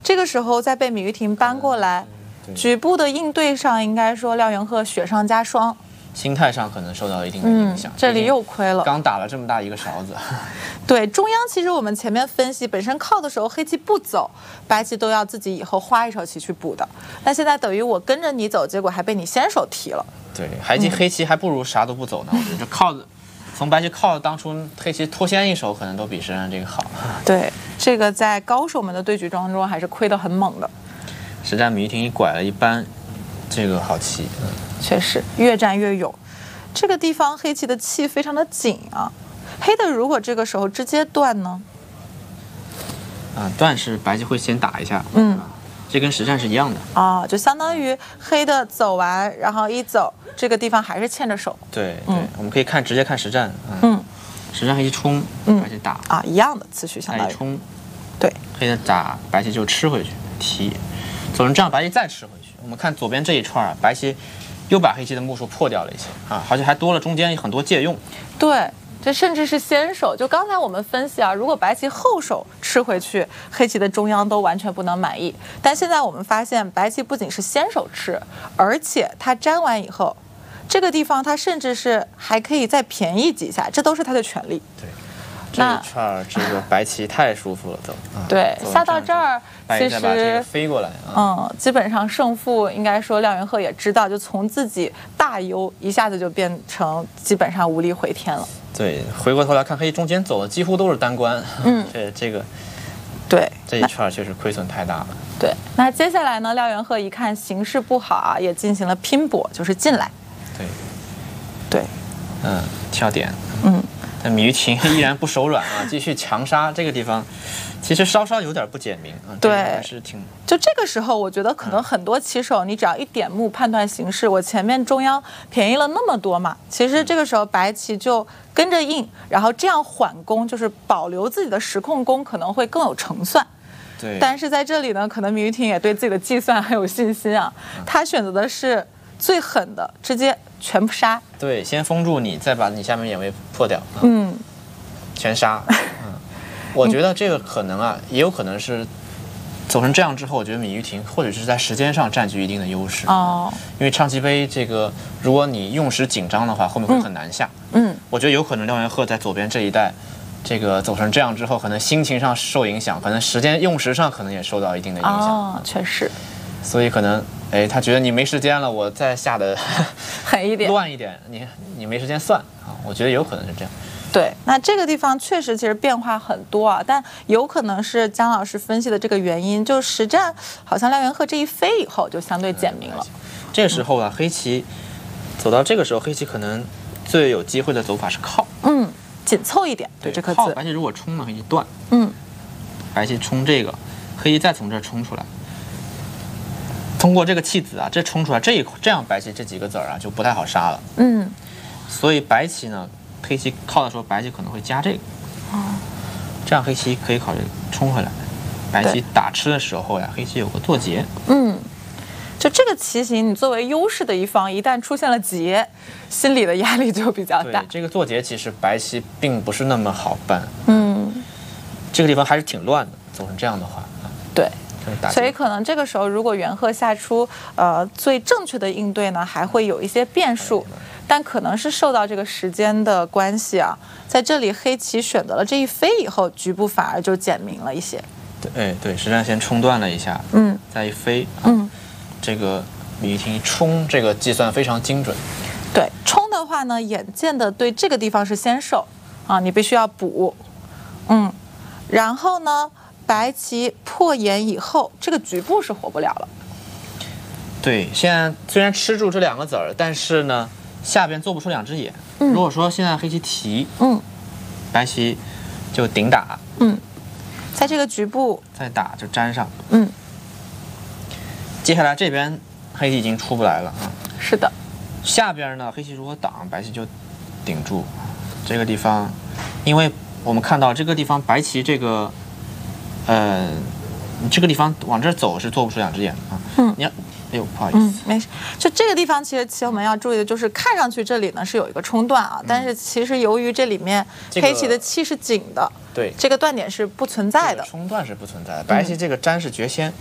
这个时候再被芈玉婷搬过来，局部的应对上，应该说廖元鹤雪上加霜， 心态上可能受到一定的影响。 这里又亏了， 刚打了这么大一个勺子。 对，中央其实我们前面分析，本身靠的时候黑棋不走，白棋都要自己以后花一手棋去补的。那现在等于我跟着你走，结果还被你先手提了。 对，黑棋还不如啥都不走呢。我觉得这靠的，从白棋靠当初黑棋脱先一手，可能都比实战这个好。 对，这个在高手们的对局当中还是亏得很猛的。 实战芈玉婷一拐了一扳，这个好棋。 确实越战越勇。这个地方黑棋的气非常的紧啊。黑的如果这个时候直接断呢？ 断是白棋会先打一下。这跟实战是一样的啊，就相当于黑的走完，然后一走，这个地方还是欠着手。 对，我们可以直接看实战。实战黑棋冲，白棋打啊，一样的次序相当于冲。 对， 黑的打，白棋就吃回去提，走成这样，白棋再吃回去。我们看左边这一串啊，白棋又把黑棋的目数破掉了一些啊，而且还多了中间很多借用。 对。这甚至是先手，就刚才我们分析啊，如果白棋后手吃回去，黑棋的中央都完全不能满意。但现在我们发现，白棋不仅是先手吃，而且它粘完以后，这个地方它甚至是还可以再便宜几下，这都是它的权利。 对，这一串这个白棋太舒服了都。 对，下到这儿其实把这个飞过来。 基本上胜负应该说廖元鹤也知道，就从自己大优一下子就变成基本上无力回天了。 对，回过头来看黑中间走的几乎都是单关。这个， 对， 这一圈确实亏损太大了。 对，那接下来呢，廖元鹤一看形势不好啊，也进行了拼搏，就是进来。对， 跳点。但芈玉婷依然不手软啊，继续强杀。这个地方其实稍稍有点不简明啊。 对， 还是挺。 就这个时候，我觉得可能很多棋手，你只要一点目判断形势，我前面中央便宜了那么多嘛，其实这个时候白棋就跟着应，然后这样缓攻，就是保留自己的实控攻，可能会更有成算。 对。 但是在这里呢，可能芈玉婷也对自己的计算很有信心啊，她选择的是最狠的，直接全部杀。 对，先封住你，再把你下面眼位破掉。全杀。我觉得这个可能啊，也有可能是走成这样之后，我觉得芈玉婷或者是在时间上占据一定的优势。因为唱棋杯这个，如果你用时紧张的话，后面会很难下。我觉得有可能廖元鹤在左边这一带，这个走成这样之后，可能心情上受影响，可能时间用时上可能也受到一定的影响。 确实。 所以可能。他觉得你没时间了，我再下的狠一点、 乱一点，你没时间算啊。我觉得有可能是这样。 对，那这个地方确实其实变化很多啊，但有可能是姜老师分析的这个原因，就实战好像廖元鹤这一飞以后就相对简明了。 这个时候啊，黑棋走到这个时候，黑棋可能最有机会的走法是靠， 紧凑一点，对这颗子。 白棋如果冲呢，黑棋断，白棋冲这个，黑棋再从这儿冲出来。通过这个弃子啊，这冲出来这样白棋这几个子儿啊就不太好杀了。所以白棋呢，黑棋靠的时候，白棋可能会加这个。这样黑棋可以考虑冲回来。白棋打吃的时候呀，黑棋有个做劫。 就这个棋形，你作为优势的一方，一旦出现了劫，心理的压力就比较大。 对，这个做劫其实白棋并不是那么好办。这个地方还是挺乱的，走成这样的话。 对。所以可能这个时候，如果元鹤下出最正确的应对呢，还会有一些变数，但可能是受到这个时间的关系啊，在这里黑棋选择了这一飞以后，局部反而就简明了一些。 对，实战先冲断了一下，再一飞，这个芈玉婷一冲，这个计算非常精准。 对，冲的话呢，眼见的对这个地方是先手啊，你必须要补，然后呢。白棋破眼以后，这个局部是活不了了。 对，现在虽然吃住这两个子儿，但是呢，下边做不出两只眼。如果说现在黑棋提，白棋就顶打， 在这个局部再打就粘上，接下来这边黑棋已经出不来了啊。 是的。 下边呢，黑棋如果挡，白棋就顶住。这个地方，因为我们看到这个地方白棋这个。你这个地方往这儿走是做不出两只眼的啊。你要，哎呦，不好意思， 没事。就这个地方，其实棋友们要注意的就是，看上去这里呢是有一个冲断啊，但是其实由于这里面黑棋的气是紧的， 对， 这个断点是不存在的。 冲断是不存在的。白棋这个粘是绝先。